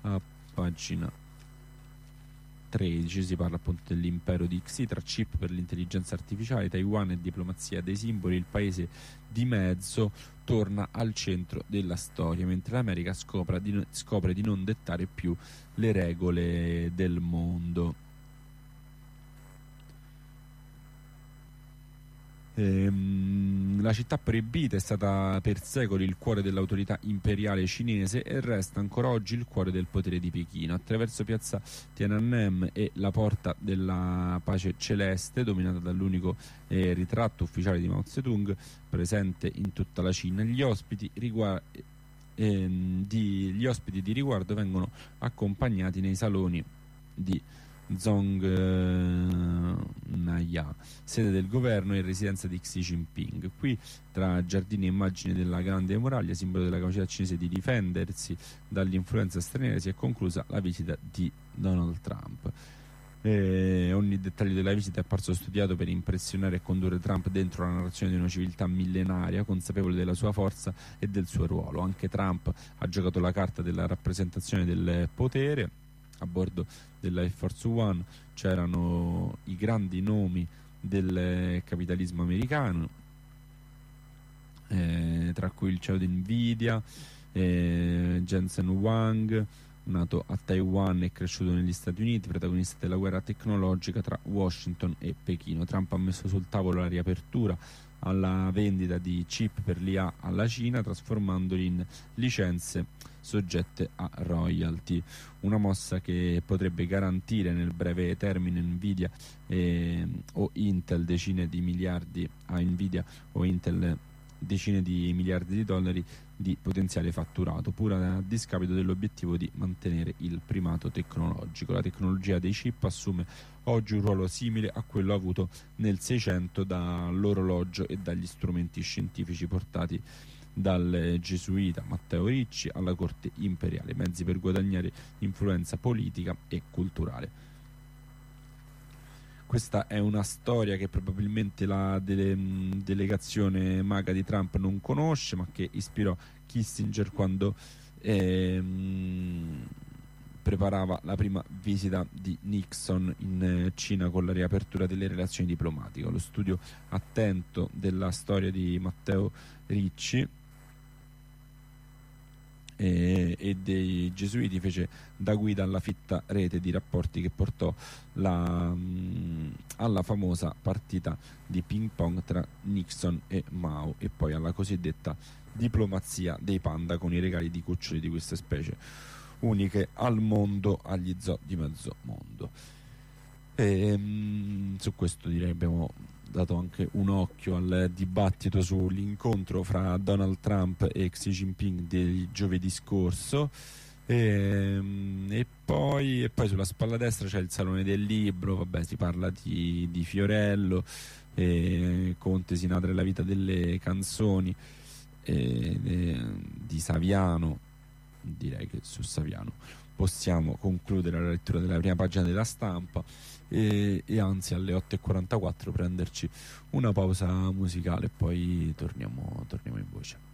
a pagina 13 si parla appunto dell'impero di Xi, tra chip per l'intelligenza artificiale, Taiwan e diplomazia dei simboli. Il paese di mezzo torna al centro della storia, mentre l'America scopre di non dettare più le regole del mondo. La città proibita è stata per secoli il cuore dell'autorità imperiale cinese e resta ancora oggi il cuore del potere di Pechino. Attraverso piazza Tiananmen e la porta della pace celeste, dominata dall'unico ritratto ufficiale di Mao Zedong presente in tutta la Cina, gli ospiti di riguardo vengono accompagnati nei saloni di Zongnaya, sede del governo e residenza di Xi Jinping. Qui, tra giardini e immagini della Grande Muraglia, simbolo della capacità cinese di difendersi dall'influenza straniera, si è conclusa la visita di Donald Trump. Ogni dettaglio della visita è apparso studiato per impressionare e condurre Trump dentro la narrazione di una civiltà millenaria, consapevole della sua forza e del suo ruolo. Anche Trump ha giocato la carta della rappresentazione del potere. A bordo della Air Force One c'erano i grandi nomi del capitalismo americano, tra cui il CEO di Nvidia, Jensen Huang, nato a Taiwan e cresciuto negli Stati Uniti, protagonista della guerra tecnologica tra Washington e Pechino. Trump ha messo sul tavolo la riapertura alla vendita di chip per l'IA alla Cina, trasformandoli in licenze soggette a royalty, una mossa che potrebbe garantire nel breve termine Nvidia o Intel decine di miliardi a Nvidia o Intel decine di miliardi di dollari di potenziale fatturato, pur a discapito dell'obiettivo di mantenere il primato tecnologico. La tecnologia dei chip assume oggi un ruolo simile a quello avuto nel 600 dall'orologio e dagli strumenti scientifici portati dal gesuita Matteo Ricci alla corte imperiale, mezzi per guadagnare influenza politica e culturale. Questa è una storia che probabilmente la delegazione MAGA di Trump non conosce, ma che ispirò Kissinger quando preparava la prima visita di Nixon in Cina con la riapertura delle relazioni diplomatiche. Lo studio attento della storia di Matteo Ricci e dei gesuiti fece da guida alla fitta rete di rapporti che portò alla famosa partita di ping pong tra Nixon e Mao, e poi alla cosiddetta diplomazia dei panda, con i regali di cuccioli di queste specie uniche al mondo agli zoo di mezzo mondo. Su questo direi abbiamo dato anche un occhio al dibattito sull'incontro fra Donald Trump e Xi Jinping del giovedì scorso, e poi sulla spalla destra c'è il Salone del Libro. Vabbè, si parla di Fiorello, Conte, Sinatra e la vita delle canzoni, di Saviano. Direi che su Saviano possiamo concludere la lettura della prima pagina della Stampa e anzi alle 8:44 prenderci una pausa musicale e poi torniamo in voce.